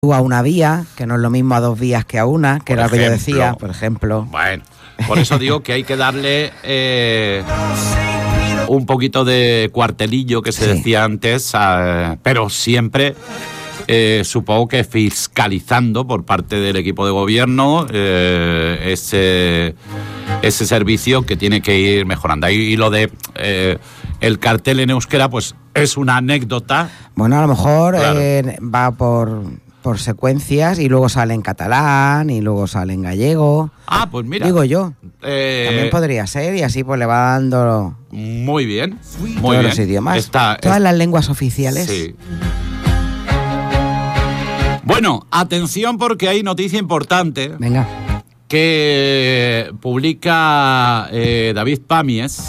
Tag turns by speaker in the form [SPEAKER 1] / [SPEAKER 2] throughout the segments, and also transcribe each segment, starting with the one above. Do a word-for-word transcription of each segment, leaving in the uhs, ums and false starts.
[SPEAKER 1] a una vía, que no es lo mismo a dos vías que a una, que
[SPEAKER 2] Por
[SPEAKER 1] era lo que yo
[SPEAKER 2] ejemplo.
[SPEAKER 1] decía, por ejemplo.
[SPEAKER 2] Bueno, por eso digo que hay que darle eh, un poquito de cuartelillo que se
[SPEAKER 1] Sí.
[SPEAKER 2] decía antes, a, pero siempre eh, supongo que fiscalizando por parte del equipo de gobierno eh, ese, ese servicio que tiene que ir mejorando. Y, y lo de eh, el cartel en euskera, pues es una anécdota.
[SPEAKER 1] Bueno, a lo mejor
[SPEAKER 2] Claro.
[SPEAKER 1] eh, va por, por secuencias y luego sale en catalán y luego sale en gallego.
[SPEAKER 2] Ah, pues mira.
[SPEAKER 1] Digo yo.
[SPEAKER 2] eh,
[SPEAKER 1] También podría ser y así pues le va dando
[SPEAKER 2] Muy bien, muy
[SPEAKER 1] todos
[SPEAKER 2] bien.
[SPEAKER 1] los idiomas.
[SPEAKER 2] Está,
[SPEAKER 1] todas las lenguas oficiales.
[SPEAKER 2] Sí. Bueno, atención porque hay noticia importante
[SPEAKER 1] Venga.
[SPEAKER 2] que publica eh, David Pamies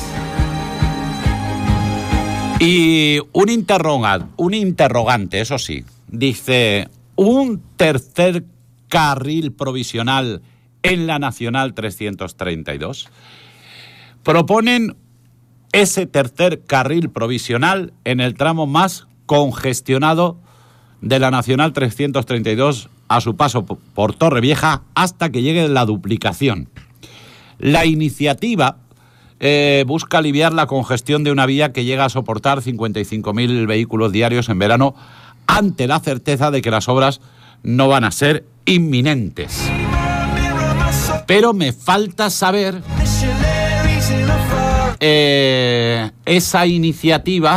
[SPEAKER 2] y un interrogante, un interrogante, eso sí, dice, un tercer carril provisional en la Nacional trescientos treinta y dos. Proponen ese tercer carril provisional en el tramo más congestionado de la Nacional trescientos treinta y dos a su paso por Torrevieja hasta que llegue la duplicación. La iniciativa eh, busca aliviar la congestión de una vía que llega a soportar cincuenta y cinco mil vehículos diarios en verano ante la certeza de que las obras no van a ser inminentes. Pero me falta saber eh, esa iniciativa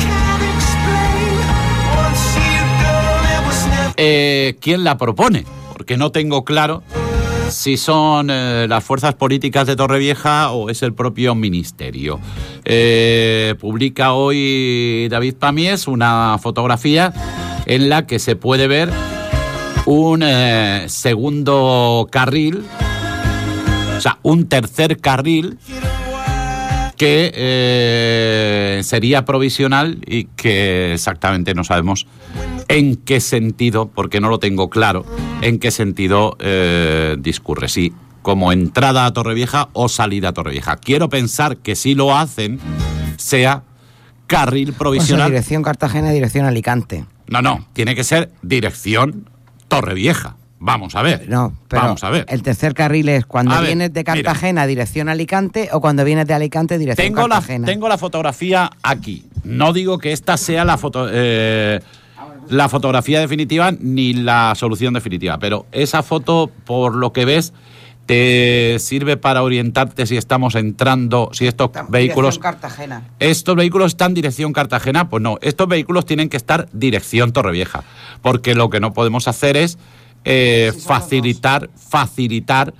[SPEAKER 2] eh, quién la propone, porque no tengo claro si son eh, las fuerzas políticas de Torrevieja o es el propio ministerio. Eh, publica hoy David Pamies una fotografía en la que se puede ver un eh, segundo carril, o sea, un tercer carril que eh, sería provisional y que exactamente no sabemos en qué sentido, porque no lo tengo claro, en qué sentido eh, discurre, si como entrada a Torrevieja o salida a Torrevieja. Quiero pensar que si lo hacen, sea carril
[SPEAKER 1] Pues
[SPEAKER 2] provisional.
[SPEAKER 1] dirección Cartagena y dirección Alicante.
[SPEAKER 2] No, no, tiene que ser dirección Torrevieja. Vamos a ver.
[SPEAKER 1] No, pero
[SPEAKER 2] Vamos a ver.
[SPEAKER 1] el tercer carril es cuando
[SPEAKER 2] A ver,
[SPEAKER 1] vienes de Cartagena dirección Alicante o cuando vienes de Alicante dirección
[SPEAKER 2] Tengo la,
[SPEAKER 1] Cartagena.
[SPEAKER 2] tengo la fotografía aquí. No digo que esta sea la foto, eh, la fotografía definitiva ni la solución definitiva, pero esa foto, por lo que ves, te sirve para orientarte si estamos entrando, si estos
[SPEAKER 1] Estamos-
[SPEAKER 2] vehículos...
[SPEAKER 1] dirección Cartagena.
[SPEAKER 2] ¿Estos vehículos están dirección Cartagena? Pues no, estos vehículos tienen que estar dirección Torrevieja, porque lo que no podemos hacer es eh, facilitar, facilitar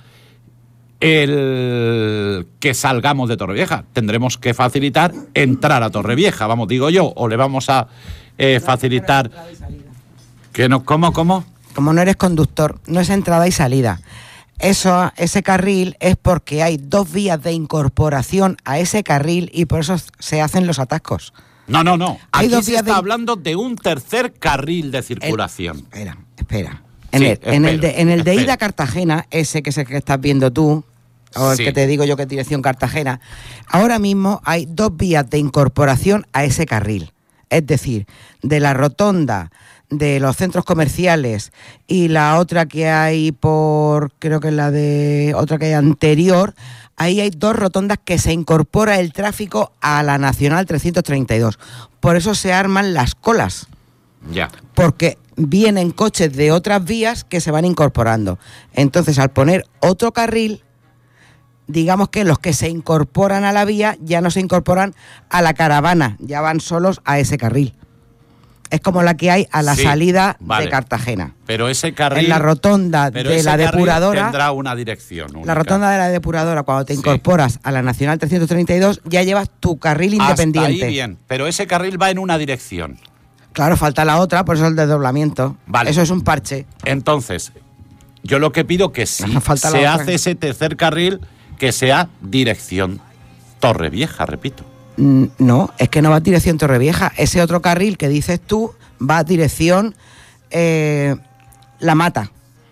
[SPEAKER 2] el que salgamos de Torrevieja. Tendremos que facilitar entrar a Torrevieja, vamos, digo yo, o le vamos a eh, facilitar... que no, ¿Cómo, cómo?
[SPEAKER 1] Como no eres conductor, no es entrada y salida. Eso, ese carril es porque hay dos vías de incorporación a ese carril y por eso se hacen los atascos.
[SPEAKER 2] No, no, no.
[SPEAKER 1] Hay
[SPEAKER 2] Aquí
[SPEAKER 1] dos
[SPEAKER 2] se
[SPEAKER 1] vías
[SPEAKER 2] está
[SPEAKER 1] de-
[SPEAKER 2] hablando de un tercer carril de circulación.
[SPEAKER 1] Espera, espera. En,
[SPEAKER 2] Sí,
[SPEAKER 1] el, en el
[SPEAKER 2] espero,
[SPEAKER 1] de, en el de
[SPEAKER 2] espero.
[SPEAKER 1] ida a Cartagena, ese que es el que estás viendo tú, o el
[SPEAKER 2] Sí.
[SPEAKER 1] que te digo yo que es dirección Cartagena, ahora mismo hay dos vías de incorporación a ese carril. Es decir, de la rotonda de los centros comerciales y la otra que hay por, creo que es la de, otra que hay anterior, ahí hay dos rotondas que se incorpora el tráfico a la Nacional trescientos treinta y dos. Por eso se arman las colas,
[SPEAKER 2] Ya.
[SPEAKER 1] porque vienen coches de otras vías que se van incorporando. Entonces, al poner otro carril, digamos que los que se incorporan a la vía ya no se incorporan a la caravana, ya van solos a ese carril. Es como la que hay a la
[SPEAKER 2] Sí,
[SPEAKER 1] salida
[SPEAKER 2] vale.
[SPEAKER 1] de Cartagena.
[SPEAKER 2] Pero ese carril...
[SPEAKER 1] En la rotonda
[SPEAKER 2] pero
[SPEAKER 1] de
[SPEAKER 2] ese
[SPEAKER 1] la
[SPEAKER 2] carril
[SPEAKER 1] depuradora,
[SPEAKER 2] tendrá una dirección única.
[SPEAKER 1] la rotonda de la depuradora, cuando te
[SPEAKER 2] Sí.
[SPEAKER 1] incorporas a la Nacional trescientos treinta y dos, ya llevas tu carril independiente.
[SPEAKER 2] Hasta ahí bien, pero ese carril va en una dirección.
[SPEAKER 1] Claro, falta la otra, por eso el desdoblamiento.
[SPEAKER 2] Vale.
[SPEAKER 1] Eso es un parche.
[SPEAKER 2] Entonces, yo lo que pido que si
[SPEAKER 1] Falta la
[SPEAKER 2] se
[SPEAKER 1] otra.
[SPEAKER 2] hace ese tercer carril, que sea dirección Torrevieja, repito.
[SPEAKER 1] Mm, No, es que no va dirección Torrevieja. Ese otro carril que dices tú va dirección eh, La Mata.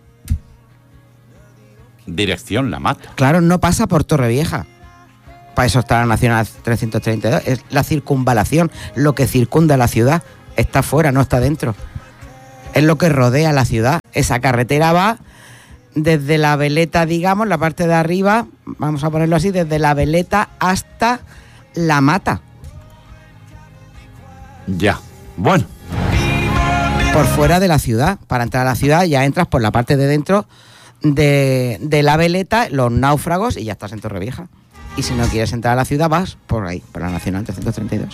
[SPEAKER 2] Dirección La Mata.
[SPEAKER 1] Claro, no pasa por Torrevieja. Para eso está la Nacional trescientos treinta y dos. Es la circunvalación, lo que circunda la ciudad. Está fuera, no está dentro. es lo que rodea la ciudad. Esa carretera va desde la Veleta, digamos, la parte de arriba, vamos a ponerlo así, desde la Veleta hasta La Mata.
[SPEAKER 2] Ya, bueno.
[SPEAKER 1] Por fuera de la ciudad. Para entrar a la ciudad ya entras por la parte de dentro de, de la Veleta, los náufragos, y ya estás en Torrevieja. Y si no quieres entrar a la ciudad, vas por ahí, por la Nacional trescientos treinta y dos.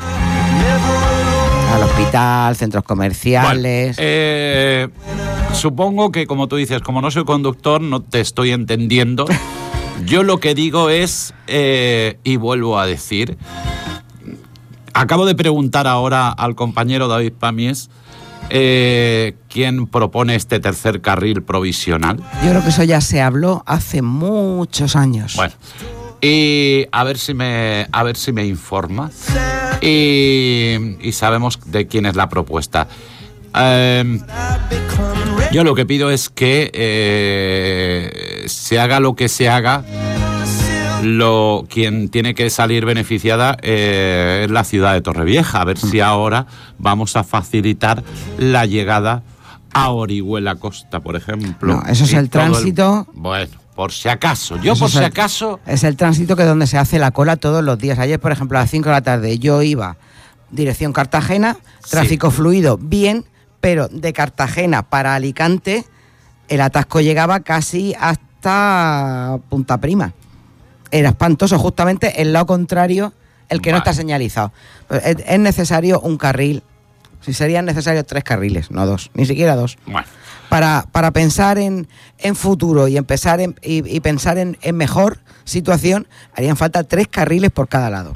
[SPEAKER 1] Al hospital, centros comerciales...
[SPEAKER 2] Bueno, eh, supongo que, como tú dices, como no soy conductor, no te estoy entendiendo. Yo lo que digo es, eh, y vuelvo a decir, acabo de preguntar ahora al compañero David Pamies, eh, ¿quién propone este tercer carril provisional?
[SPEAKER 1] Yo creo que eso ya se habló hace muchos años.
[SPEAKER 2] Bueno, y a ver si me, a ver si me informa. Y, y sabemos de quién es la propuesta. Eh, yo lo que pido es que eh, se haga lo que se haga, lo, quien tiene que salir beneficiada eh, es la ciudad de Torrevieja. A ver si ahora vamos a facilitar la llegada a Orihuela Costa, por ejemplo.
[SPEAKER 1] No, eso es el tránsito...
[SPEAKER 2] El, bueno, por si acaso. Yo
[SPEAKER 1] eso
[SPEAKER 2] por si
[SPEAKER 1] el,
[SPEAKER 2] acaso...
[SPEAKER 1] Es el tránsito que es donde se hace la cola todos los días. Ayer, por ejemplo, a las cinco de la tarde yo iba dirección Cartagena, tráfico sí. fluido, bien, pero de Cartagena para Alicante el atasco llegaba casi hasta Punta Prima. Era espantoso, justamente el lado contrario, el que vale. no está señalizado. Es, es necesario un carril, si serían necesarios tres carriles, no dos, ni siquiera dos.
[SPEAKER 2] Bueno.
[SPEAKER 1] Para, para pensar en, en futuro y, empezar en, y, y pensar en, en mejor situación, harían falta tres carriles por cada lado.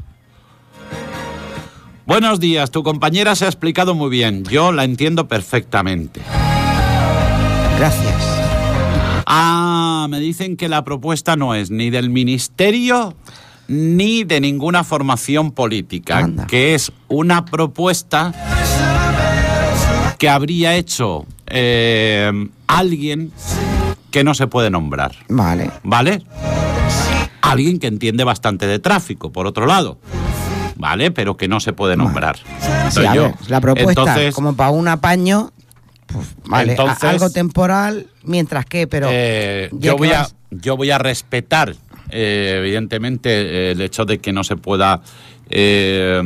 [SPEAKER 2] Buenos días, tu compañera se ha explicado muy bien, yo la entiendo perfectamente.
[SPEAKER 1] Gracias.
[SPEAKER 2] Ah, me dicen que la propuesta no es ni del Ministerio ni de ninguna formación política, Anda. que es una propuesta que habría hecho eh, alguien que no se puede nombrar.
[SPEAKER 1] Vale.
[SPEAKER 2] ¿Vale? Alguien que entiende bastante de tráfico, por otro lado. ¿Vale? Pero que no se puede nombrar.
[SPEAKER 1] Vale. Sí, a ver, la propuesta, entonces, como para un apaño, pues, vale, entonces, a, algo temporal, mientras que, pero...
[SPEAKER 2] Eh, yo, voy a, yo voy a respetar, eh, evidentemente, el hecho de que no se pueda... Eh,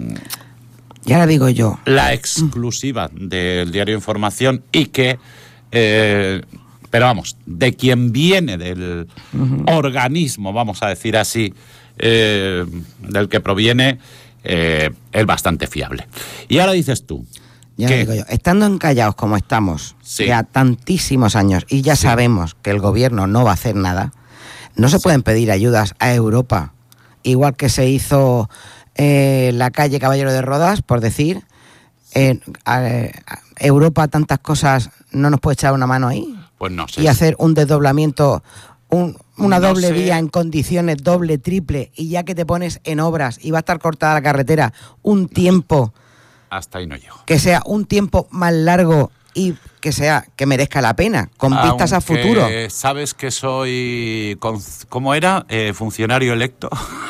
[SPEAKER 1] ya la digo yo.
[SPEAKER 2] La exclusiva del diario Información y que... Eh, pero vamos, de quien viene del uh-huh. organismo, vamos a decir así, eh, del que proviene, eh, es bastante fiable. Y ahora dices tú...
[SPEAKER 1] Ya lo digo yo, estando encallados como estamos sí. ya tantísimos años y ya sí. sabemos que el gobierno no va a hacer nada, no se sí. pueden pedir ayudas a Europa, igual que se hizo eh, la calle Caballero de Rodas, por decir, eh, a, a Europa tantas cosas, ¿no nos puede echar una mano ahí?
[SPEAKER 2] Pues no sé.
[SPEAKER 1] Y hacer un desdoblamiento, un, una
[SPEAKER 2] no
[SPEAKER 1] doble
[SPEAKER 2] sé.
[SPEAKER 1] vía en condiciones, doble, triple, y ya que te pones en obras y va a estar cortada la carretera un tiempo...
[SPEAKER 2] Hasta ahí no llego.
[SPEAKER 1] Que sea un tiempo más largo y que sea que merezca la pena, con
[SPEAKER 2] Aunque
[SPEAKER 1] vistas a futuro.
[SPEAKER 2] ¿Sabes que soy, cómo era, eh, funcionario electo?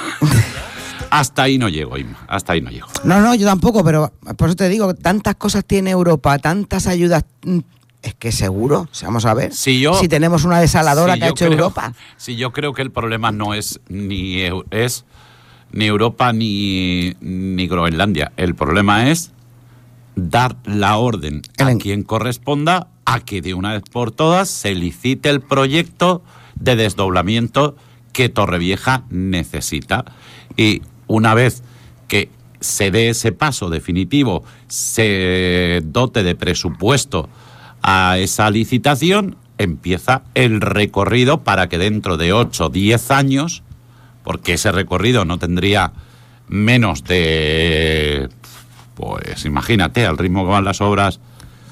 [SPEAKER 2] Hasta ahí no llego, Inma, hasta ahí no llego.
[SPEAKER 1] No, no, yo tampoco, pero por eso te digo, tantas cosas tiene Europa, tantas ayudas... Es que seguro, vamos a ver,
[SPEAKER 2] si, yo,
[SPEAKER 1] si tenemos una desaladora
[SPEAKER 2] si
[SPEAKER 1] que ha hecho
[SPEAKER 2] creo,
[SPEAKER 1] Europa.
[SPEAKER 2] Si yo creo que el problema no es ni, es, ni Europa ni, ni Groenlandia. El problema es dar la orden a el... quien corresponda a que de una vez por todas se licite el proyecto de desdoblamiento que Torrevieja necesita. Y una vez que se dé ese paso definitivo, se dote de presupuesto a esa licitación, empieza el recorrido para que dentro de ocho o diez años, porque ese recorrido no tendría menos de, pues imagínate, al ritmo que van las obras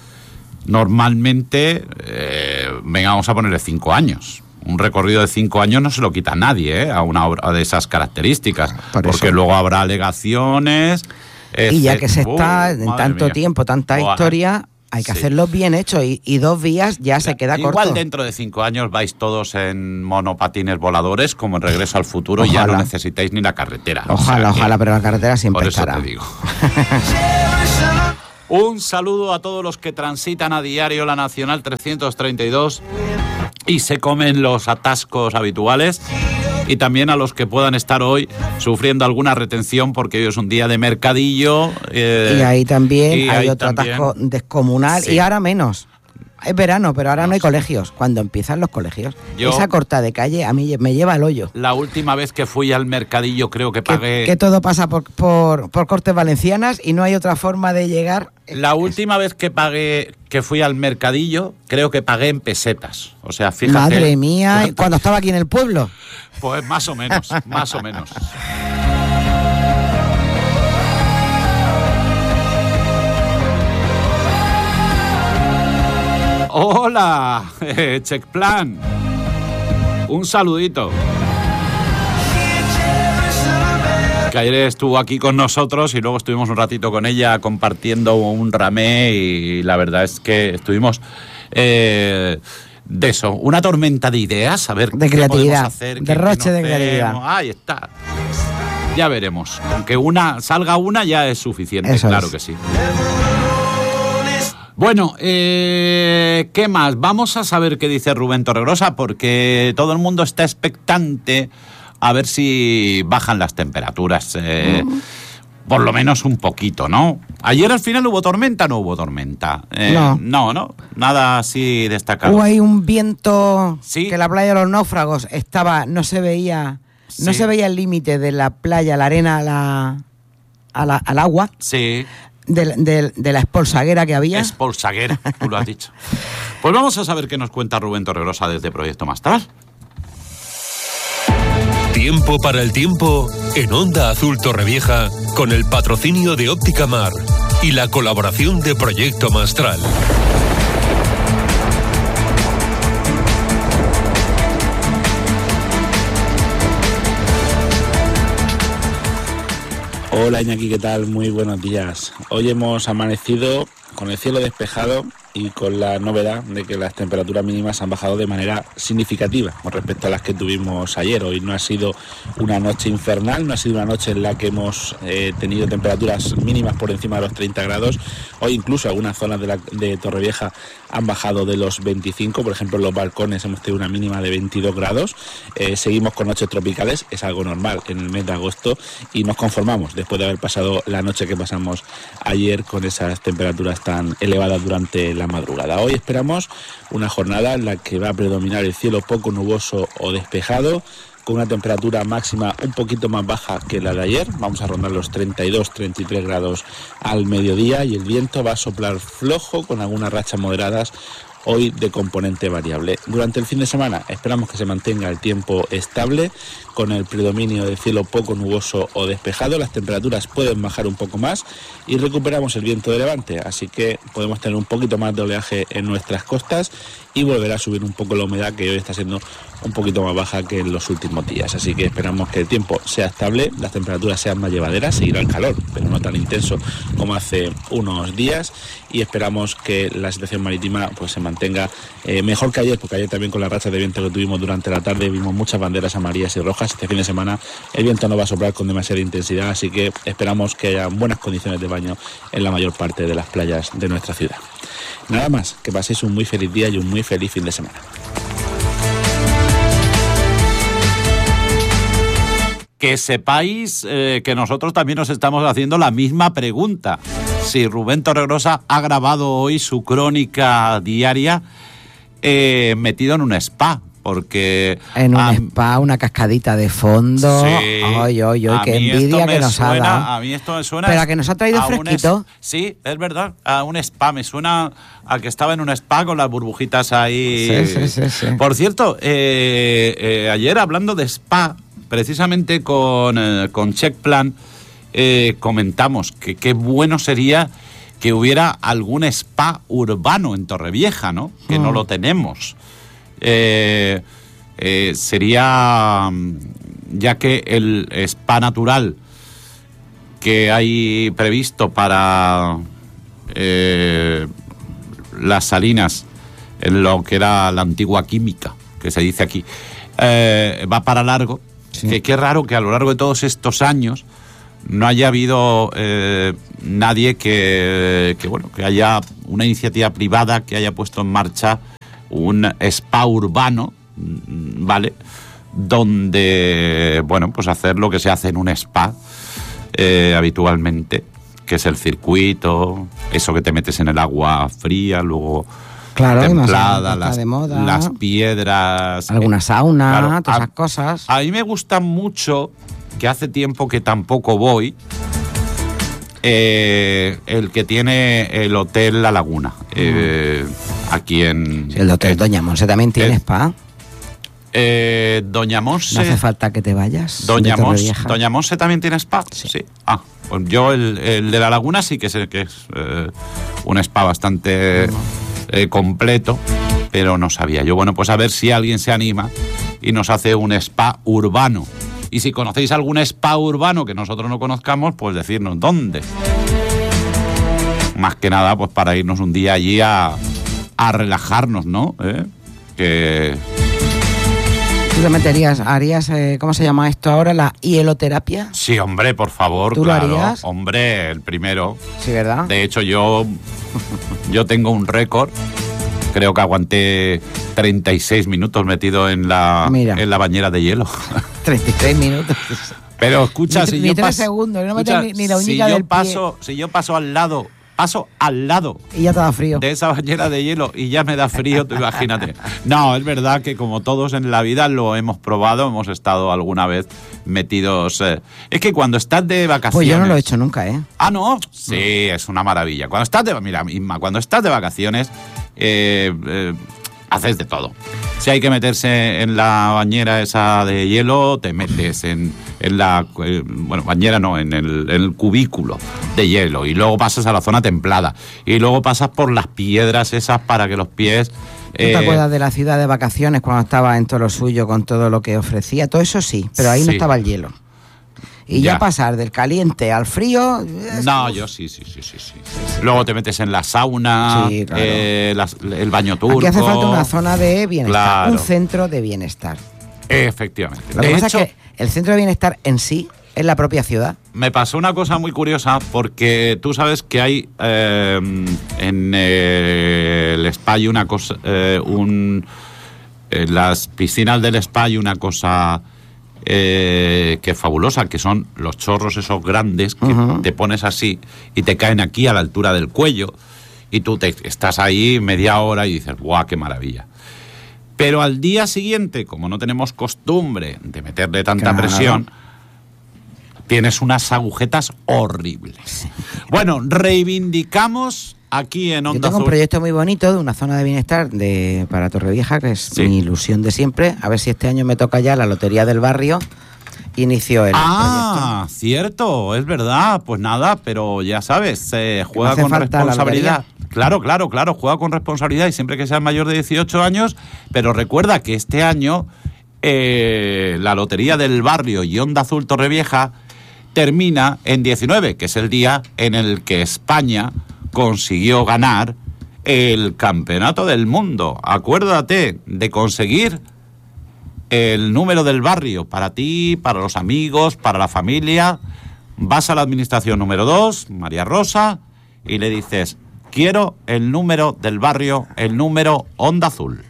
[SPEAKER 2] normalmente, eh, venga, vamos a ponerle cinco años. Un recorrido de cinco años no se lo quita nadie, ¿eh? A una obra de esas características, Por porque eso. luego habrá alegaciones.
[SPEAKER 1] Y ya que se está en tanto mía. tiempo, tanta Buah. historia... Hay que sí. hacerlo bien hecho y, y dos vías ya se queda
[SPEAKER 2] Igual
[SPEAKER 1] corto.
[SPEAKER 2] Igual dentro de cinco años vais todos en monopatines voladores como en Regreso al Futuro y ya no necesitáis ni la carretera.
[SPEAKER 1] Ojalá, o sea, ojalá, pero la carretera siempre
[SPEAKER 2] por
[SPEAKER 1] estará.
[SPEAKER 2] Por eso te digo. Un saludo a todos los que transitan a diario la Nacional trescientos treinta y dos y se comen los atascos habituales. Y también a los que puedan estar hoy sufriendo alguna retención porque hoy es un día de mercadillo. Eh,
[SPEAKER 1] y ahí también
[SPEAKER 2] y
[SPEAKER 1] hay
[SPEAKER 2] ahí
[SPEAKER 1] otro
[SPEAKER 2] también.
[SPEAKER 1] atasco descomunal,
[SPEAKER 2] Sí.
[SPEAKER 1] y ahora menos. Es verano, pero ahora no,
[SPEAKER 2] No
[SPEAKER 1] hay
[SPEAKER 2] sé.
[SPEAKER 1] colegios. Cuando empiezan los colegios,
[SPEAKER 2] Yo-
[SPEAKER 1] esa corta de calle a mí me lleva al hoyo.
[SPEAKER 2] La última vez que fui al mercadillo creo que pagué...
[SPEAKER 1] Que, que todo pasa por, por, por cortes valencianas y no hay otra forma de llegar.
[SPEAKER 2] La última vez que pagué, que fui al mercadillo, creo que pagué en pesetas. O sea, fíjate...
[SPEAKER 1] Madre mía, cuando estaba aquí en el pueblo.
[SPEAKER 2] Pues más o menos, más o menos. Hola, eh, Checkplan. Un saludito. Que ayer estuvo aquí con nosotros y luego estuvimos un ratito con ella compartiendo un ramé y la verdad es que estuvimos eh, de eso, una tormenta de ideas, a ver
[SPEAKER 1] De
[SPEAKER 2] qué
[SPEAKER 1] creatividad,
[SPEAKER 2] podemos hacer, qué-
[SPEAKER 1] derroche
[SPEAKER 2] qué no
[SPEAKER 1] de creatividad.
[SPEAKER 2] hacemos. Ahí está. Ya veremos. Aunque una salga una ya es suficiente,
[SPEAKER 1] Eso
[SPEAKER 2] claro
[SPEAKER 1] es.
[SPEAKER 2] que sí. Bueno, eh, ¿qué más? Vamos a saber qué dice Rubén Torregrosa porque todo el mundo está expectante a ver si bajan las temperaturas, eh, mm. por lo menos un poquito, ¿no? Ayer al final hubo tormenta, no hubo tormenta. Eh,
[SPEAKER 1] no.
[SPEAKER 2] no, no, nada así destacado.
[SPEAKER 1] Hubo ahí un viento
[SPEAKER 2] ¿Sí?
[SPEAKER 1] que la playa de los náufragos estaba, no se veía,
[SPEAKER 2] Sí.
[SPEAKER 1] no se veía el límite de la playa, la arena a la, a la, al agua.
[SPEAKER 2] Sí.
[SPEAKER 1] De, de, de la espolsaguera que había.
[SPEAKER 2] Espolsaguera, tú lo has dicho. Pues vamos a saber qué nos cuenta Rubén Torregrosa desde Proyecto Mastral.
[SPEAKER 3] Tiempo para el tiempo en Onda Azul Torrevieja con el patrocinio de Óptica Mar y la colaboración de Proyecto Mastral.
[SPEAKER 4] Hola Iñaki, ¿qué tal? Muy buenos días. Hoy hemos amanecido con el cielo despejado y con la novedad de que las temperaturas mínimas han bajado de manera significativa con respecto a las que tuvimos ayer. Hoy no ha sido una noche infernal, no ha sido una noche en la que hemos eh, tenido temperaturas mínimas por encima de los treinta grados. Hoy incluso algunas zonas de, la, de Torrevieja han bajado de los veinticinco, por ejemplo en los balcones hemos tenido una mínima de veintidós grados. Eh, seguimos con noches tropicales, es algo normal en el mes de agosto y nos conformamos después de haber pasado la noche que pasamos ayer con esas temperaturas tan elevadas durante la madrugada. Hoy esperamos una jornada en la que va a predominar el cielo poco nuboso o despejado, con una temperatura máxima un poquito más baja que la de ayer. Vamos a rondar los treinta y dos, treinta y tres grados al mediodía y el viento va a soplar flojo con algunas rachas moderadas, hoy de componente variable. Durante el fin de semana esperamos que se mantenga el tiempo estable, con el predominio de cielo poco nuboso o despejado. Las temperaturas pueden bajar un poco más y recuperamos el viento de levante, así que podemos tener un poquito más de oleaje en nuestras costas y volver a subir un poco la humedad, que hoy está siendo un poquito más baja que en los últimos días. Así que esperamos que el tiempo sea estable, las temperaturas sean más llevaderas, seguirá el calor, pero no tan intenso como hace unos días, y esperamos que la situación marítima pues se mantenga eh, mejor que ayer, porque ayer también con las rachas de viento que tuvimos durante la tarde vimos muchas banderas amarillas y rojas. Este fin de semana el viento no va a soplar con demasiada intensidad, así que esperamos que haya buenas condiciones de baño en la mayor parte de las playas de nuestra ciudad. Nada más, que paséis un muy feliz día y un muy feliz fin de semana.
[SPEAKER 2] Que sepáis eh, que nosotros también nos estamos haciendo la misma pregunta. Si Rubén Torregrosa ha grabado hoy su crónica diaria eh, metido en un spa, porque...
[SPEAKER 1] En un
[SPEAKER 2] a,
[SPEAKER 1] spa, una cascadita de fondo.
[SPEAKER 2] Sí,
[SPEAKER 1] Ay, ay, ay,
[SPEAKER 2] a
[SPEAKER 1] qué
[SPEAKER 2] mí
[SPEAKER 1] envidia
[SPEAKER 2] esto me
[SPEAKER 1] que nos
[SPEAKER 2] suena,
[SPEAKER 1] ha dado.
[SPEAKER 2] A mí esto me suena...
[SPEAKER 1] Pero a que nos ha traído fresquito.
[SPEAKER 2] Es, sí, es verdad, a un spa. Me suena a que estaba en un spa con las burbujitas ahí.
[SPEAKER 1] Sí, sí, sí, sí.
[SPEAKER 2] Por cierto, eh, eh, ayer hablando de spa, precisamente con, eh, con Checkplan, eh, comentamos que qué bueno sería que hubiera algún spa urbano en Torrevieja, ¿no? Que mm. no lo tenemos. Eh, eh, sería, ya que el spa natural que hay previsto para eh, las Salinas, en lo que era la antigua química, que se dice aquí, eh, va para largo. Sí. Que qué raro que a lo largo de todos estos años no haya habido eh, nadie que, que, bueno, que haya una iniciativa privada que haya puesto en marcha un spa urbano, ¿vale?, donde, bueno, pues hacer lo que se hace en un spa eh, habitualmente, que es el circuito, eso que te metes en el agua fría, luego
[SPEAKER 1] claro,
[SPEAKER 2] templada,
[SPEAKER 1] las,
[SPEAKER 2] las,
[SPEAKER 1] de moda,
[SPEAKER 2] las piedras,
[SPEAKER 1] alguna sauna,
[SPEAKER 2] claro,
[SPEAKER 1] todas
[SPEAKER 2] a,
[SPEAKER 1] esas cosas.
[SPEAKER 2] A mí me gusta mucho, que hace tiempo que tampoco voy, eh, el que tiene el Hotel La Laguna, eh, mm. aquí en...
[SPEAKER 1] Sí, el Hotel eh, Doña Monse también tiene eh, spa.
[SPEAKER 2] Eh, Doña Monse...
[SPEAKER 1] No hace falta que te vayas.
[SPEAKER 2] Doña Monse, Doña Monse también tiene spa.
[SPEAKER 1] Sí.
[SPEAKER 2] sí. Ah, pues yo el, el de La Laguna sí que sé que es eh, un spa bastante eh, completo, pero no sabía yo. Bueno, pues a ver si alguien se anima y nos hace un spa urbano. Y si conocéis algún spa urbano que nosotros no conozcamos, pues decirnos dónde. Más que nada, pues para irnos un día allí a, a relajarnos, ¿no? ¿Eh? Que...
[SPEAKER 1] ¿Tú te meterías, harías, eh, cómo se llama esto ahora, la hieloterapia?
[SPEAKER 2] Sí, hombre, por favor,
[SPEAKER 1] ¿Tú
[SPEAKER 2] claro.
[SPEAKER 1] lo harías?
[SPEAKER 2] Hombre, el primero.
[SPEAKER 1] Sí, ¿verdad?
[SPEAKER 2] De hecho, yo, yo tengo un récord. Creo que aguanté treinta y seis minutos metido en la, en la bañera de hielo.
[SPEAKER 1] treinta y seis minutos.
[SPEAKER 2] Pero escucha,
[SPEAKER 1] ni,
[SPEAKER 2] si
[SPEAKER 1] ni
[SPEAKER 2] yo
[SPEAKER 1] tres
[SPEAKER 2] paso,
[SPEAKER 1] segundos, no
[SPEAKER 2] escucha,
[SPEAKER 1] ni, ni la uñiga
[SPEAKER 2] si yo
[SPEAKER 1] del
[SPEAKER 2] paso,
[SPEAKER 1] pie.
[SPEAKER 2] Si yo paso al lado, paso al lado.
[SPEAKER 1] Y ya te da frío.
[SPEAKER 2] De esa bañera de hielo y ya me da frío, tú imagínate. No, es verdad que como todos en la vida lo hemos probado, hemos estado alguna vez metidos... Eh. Es que cuando estás de vacaciones...
[SPEAKER 1] Pues yo no lo he hecho nunca, ¿eh?
[SPEAKER 2] Ah, ¿no? Sí, es una maravilla. Cuando estás de... Mira, Inma, cuando estás de vacaciones... Eh, eh, haces de todo. Si hay que meterse en la bañera esa de hielo, te metes en, en la... Eh, bueno, bañera no, en el, en el cubículo de hielo. Y luego pasas a la zona templada. Y luego pasas por las piedras esas para que los pies...
[SPEAKER 1] ¿Tú te eh, acuerdas de la ciudad de vacaciones cuando estaba en todo lo suyo con todo lo que ofrecía? Todo eso sí, pero ahí sí. no estaba el hielo. Y ya. ya pasar del caliente al frío...
[SPEAKER 2] No, yo sí, sí, sí, sí, sí. Luego te metes en la sauna, sí, claro. eh, la, el baño turco...
[SPEAKER 1] Aquí hace falta una zona de bienestar, claro. un centro de bienestar.
[SPEAKER 2] Efectivamente.
[SPEAKER 1] Lo que de pasa hecho, es que el centro de bienestar en sí es la propia ciudad.
[SPEAKER 2] Me pasó una cosa muy curiosa porque tú sabes que hay eh, en eh, el spa hay una cosa... Eh, un, en las piscinas del spa hay una cosa... Eh, que es fabulosa, que son los chorros esos grandes que uh-huh. te pones así y te caen aquí a la altura del cuello y tú te, estás ahí media hora y dices, ¡guau, qué maravilla! Pero al día siguiente, como no tenemos costumbre de meterle tanta claro. presión, tienes unas agujetas horribles. Bueno, reivindicamos... Aquí en Onda
[SPEAKER 1] Yo tengo
[SPEAKER 2] Azul.
[SPEAKER 1] Un proyecto muy bonito de una zona de bienestar de para Torrevieja, que es sí. mi ilusión de siempre. A ver si este año me toca ya la lotería del barrio. Inicio el
[SPEAKER 2] Ah, proyecto. Cierto, es verdad. Pues nada, pero ya sabes, se juega con responsabilidad. Claro, claro, claro, juega con responsabilidad y siempre que seas mayor de dieciocho años. Pero recuerda que este año eh, la lotería del barrio y Onda Azul Torrevieja termina en diecinueve, que es el día en el que España consiguió ganar el campeonato del mundo. Acuérdate de conseguir el número del barrio para ti, para los amigos, para la familia. Vas a la administración número dos, María Rosa, y le dices, quiero el número del barrio, el número Onda Azul.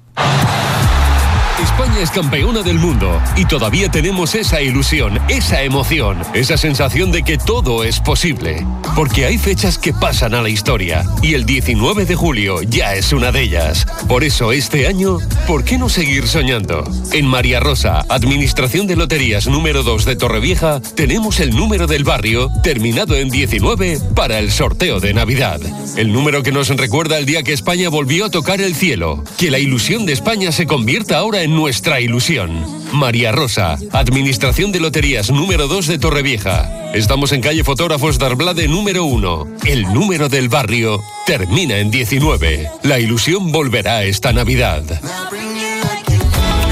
[SPEAKER 3] España es campeona del mundo y todavía tenemos esa ilusión, esa emoción, esa sensación de que todo es posible. Porque hay fechas que pasan a la historia y el diecinueve de julio ya es una de ellas. Por eso este año, ¿por qué no seguir soñando? En María Rosa, Administración de Loterías número dos de Torrevieja, tenemos el número del barrio terminado en diecinueve para el sorteo de Navidad. El número que nos recuerda el día que España volvió a tocar el cielo. Que la ilusión de España se convierta ahora en nuestra ilusión. María Rosa, Administración de Loterías número dos de Torrevieja. Estamos en calle Fotógrafos d'Arblade número uno. El número del barrio termina en diecinueve. La ilusión volverá esta Navidad.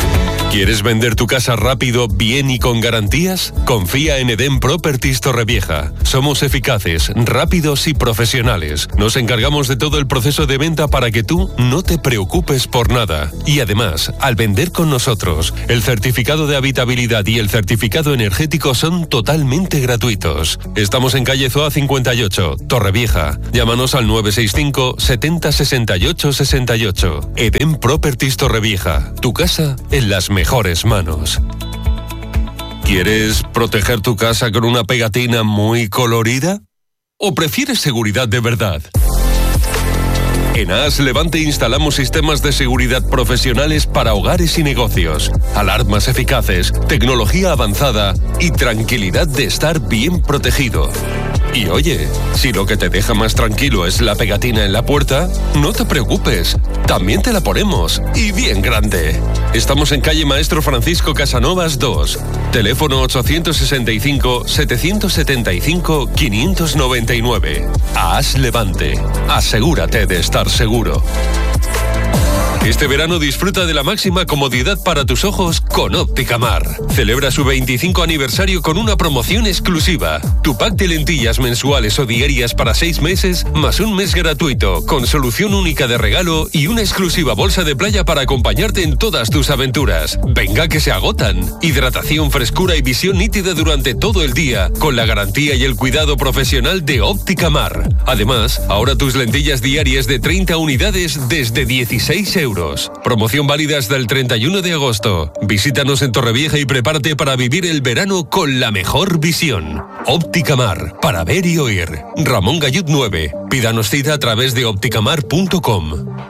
[SPEAKER 3] ¿Quieres vender tu casa rápido, bien y con garantías? Confía en Edén Properties Torrevieja. Somos eficaces, rápidos y profesionales. Nos encargamos de todo el proceso de venta para que tú no te preocupes por nada. Y además, al vender con nosotros, el certificado de habitabilidad y el certificado energético son totalmente gratuitos. Estamos en calle Zoa cincuenta y ocho, Torrevieja. Llámanos al nueve seis cinco, setenta, sesenta y ocho, sesenta y ocho. Edén Properties Torrevieja. Tu casa en las mejores manos. ¿Quieres proteger tu casa con una pegatina muy colorida? ¿O prefieres seguridad de verdad? En A S Levante instalamos sistemas de seguridad profesionales para hogares y negocios, alarmas eficaces, tecnología avanzada y tranquilidad de estar bien protegido. Y oye, si lo que te deja más tranquilo es la pegatina en la puerta, no te preocupes, también te la ponemos, y bien grande. Estamos en calle Maestro Francisco Casanovas dos, teléfono ochocientos sesenta y cinco, setecientos setenta y cinco, quinientos noventa y nueve. A S Levante, asegúrate de estar seguro. Este verano disfruta de la máxima comodidad para tus ojos con Óptica Mar. Celebra su veinticinco aniversario con una promoción exclusiva. Tu pack de lentillas mensuales o diarias para seis meses, más un mes gratuito, con solución única de regalo y una exclusiva bolsa de playa para acompañarte en todas tus aventuras. Venga que se agotan. Hidratación, frescura y visión nítida durante todo el día, con la garantía y el cuidado profesional de Óptica Mar. Además, ahora tus lentillas diarias de treinta unidades desde dieciséis euros. Promoción válida hasta el treinta y uno de agosto. Visítanos en Torrevieja y prepárate para vivir el verano con la mejor visión. Óptica Mar, para ver y oír. Ramón Gallut nueve. Pídanos cita a través de ópticamar punto com.